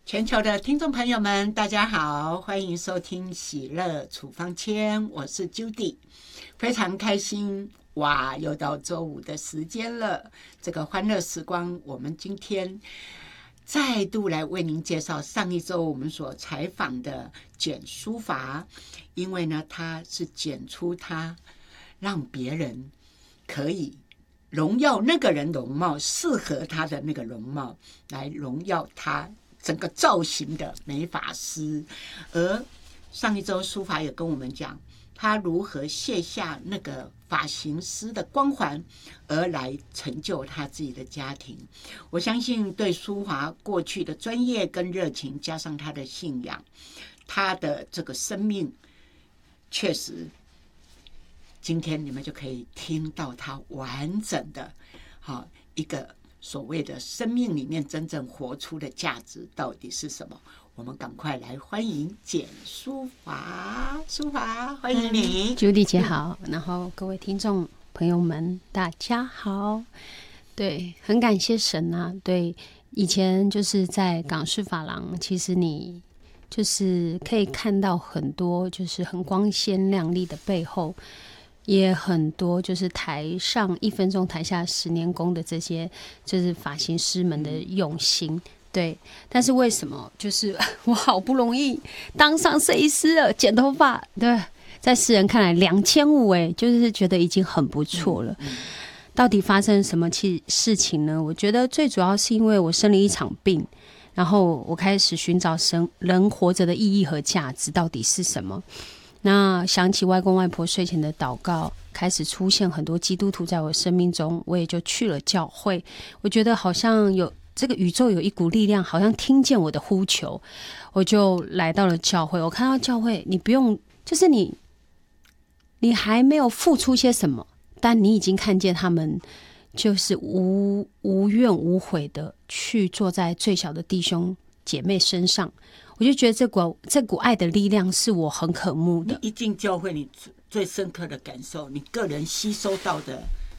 全球的听众朋友们，大家好，欢迎收听喜乐处方签，我是 Judy， 非常开心哇，又到周五的时间了。这个欢乐时光，我们今天再度来为您介绍上一周我们所采访的简书法，因为呢，他是简出他让别人可以荣耀那个人容貌，适合他的那个容貌，来荣耀他整个造型的美发师。而上一周书法也跟我们讲，他如何卸下那个发型师的光环，而来成就他自己的家庭。我相信对书法过去的专业跟热情，加上他的信仰，他的这个生命，确实今天你们就可以听到他完整的一个所谓的生命里面真正活出的价值到底是什么。我们赶快来欢迎简书法，书法欢迎你。 Judy 姐好，然后各位听众朋友们大家好。对，很感谢神啊。对，以前就是在港式发廊，其实你就是可以看到很多就是很光鲜亮丽的背后，也很多就是台上1分钟台下10年功的这些就是发型师们的用心。对，但是为什么就是我好不容易当上设计师了，剪头发，对，在世人看来2500，就是觉得已经很不错了。到底发生什么事情呢？我觉得最主要是因为我生了一场病，然后我开始寻找人活着的意义和价值到底是什么。那想起外公外婆睡前的祷告，开始出现很多基督徒在我生命中，我也就去了教会。我觉得好像有这个宇宙有一股力量，好像听见我的呼求，我就来到了教会。我看到教会，你不用，就是你还没有付出些什么，但你已经看见他们就是无怨无悔的去坐在最小的弟兄姐妹身上。我就觉得这股爱的力量是我很渴慕的。 你一进教会，你最深刻的感受，你个人吸收到的，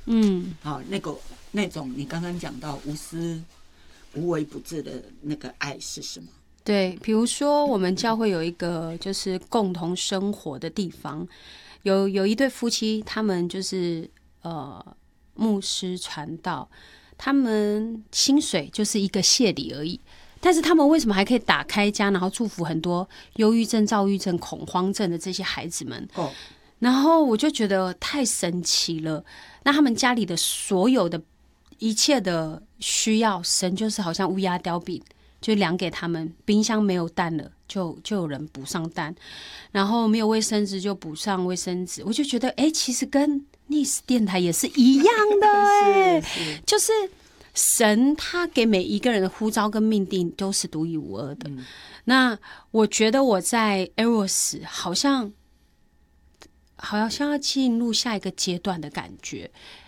那种你刚刚讲到无私无微不至的那个爱是什么？ 对，比如说我们教会有一个就是共同生活的地方，有一对夫妻，他们就是牧师传道，他们薪水就是一个谢礼而已。但是他们为什么还可以打开家，然后祝福很多忧郁症、躁郁症、恐慌症的这些孩子们？然后我就觉得太神奇了。那他们家里的所有的一切的需要，神就是好像乌鸦叼饼，就量给他们。冰箱没有蛋了，就有人补上蛋，然后没有卫生纸就补上卫生纸。我就觉得，其实跟NIS 电台也是一样的，就是神他给每一个人的呼召跟命定都是独一无二的。那我觉得我在 Eros 好像要进入下一个阶段的感觉。